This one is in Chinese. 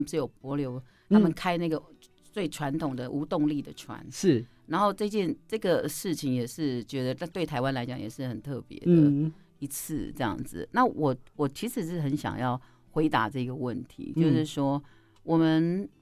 是有帛琉他们开那个最传统的无动力的船， 是。 然后这个事情也是觉得对台湾来讲也是很特别的一次这样子。那我其实是很想要回答这个问题，就是说我们